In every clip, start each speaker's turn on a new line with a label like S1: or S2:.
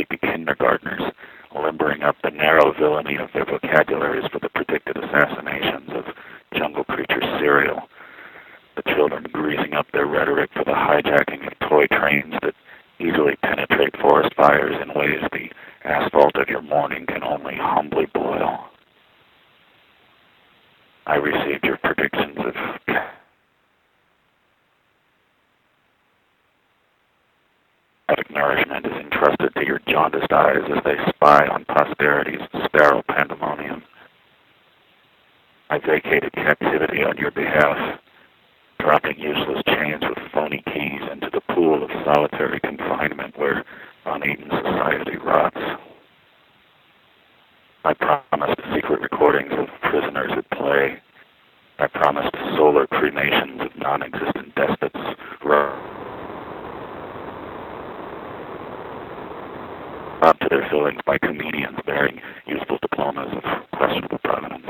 S1: sleepy kindergartners, limbering up the narrow villainy of their vocabularies for the predicted assassinations of jungle creature cereal, the children greasing up their rhetoric for the hijacking of toy trains that easily penetrate forest fires in ways the asphalt of your morning can only humbly boil. I received your predictions of nourishment is entrusted to your jaundiced eyes as they spy on posterity's sterile pandemonium. I vacated captivity on your behalf, dropping useless chains with phony keys into the pool of solitary confinement where uneaten society rots. I promised secret recordings of prisoners at play. I promised solar cremations of non-existent despots, robbed to their fillings by comedians bearing useful diplomas of questionable provenance.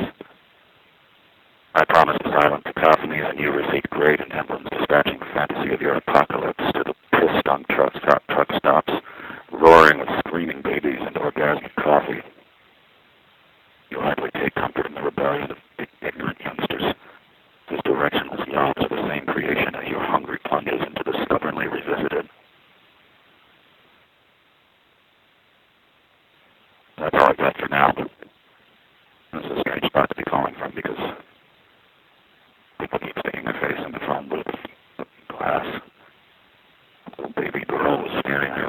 S1: I promised silent cacophonies, and you received great and emblems, dispatching the fantasy of your apocalypse to the piss-stunk truck stops, roaring with screaming babies and orgasmic coffee. You hardly take comfort in the rebellion of ignorant youngsters, whose directionless yawns are the same creation as your hungry plunges into the stubbornly revisited. That's all I've got for now. This is a strange spot to be calling from because